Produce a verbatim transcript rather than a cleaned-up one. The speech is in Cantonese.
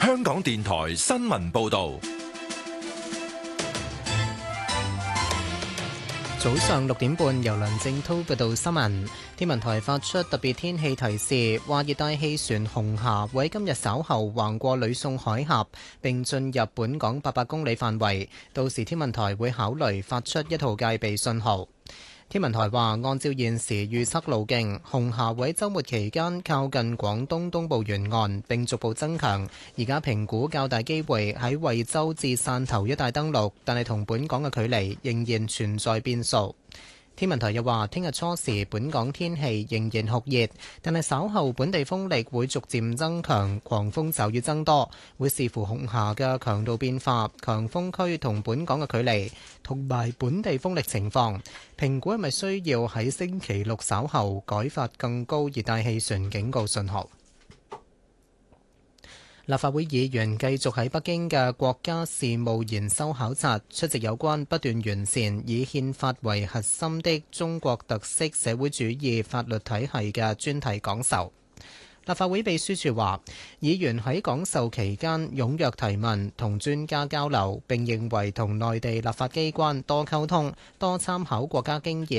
香港電台新聞報道。 早上六點半，由梁正滔報道新聞。天文台發出特別天氣提示，話熱帶氣旋紅霞會喺今日稍後橫過呂宋海峽，並進入本港八百公里範圍。到時天文台會考慮發出一號戒備信號。天文台話，按照現時預測路徑，紅霞會喺週末期間靠近廣東東部沿岸，並逐步增強。而家評估較大機會喺惠州至汕頭一帶登陸，但係同本港嘅距離仍然存在變數。天文台又話，聽日初時本港天氣仍然酷熱，但係稍後本地風力會逐漸增強，狂風驟雨增多，會視乎紅霞嘅強度變化、強風區同本港嘅距離，同埋本地風力情況，評估係咪需要喺星期六稍後改發更高熱帶氣旋警告信號。立法會議員繼續喺北京嘅國家事務研修考察，出席有關不斷完善以憲法為核心的中國特色社會主義法律體系嘅專題講授。立法會秘書處話，議員喺講授期間踴躍提問同專家交流，並認為同內地立法機關多溝通、多參考國家經驗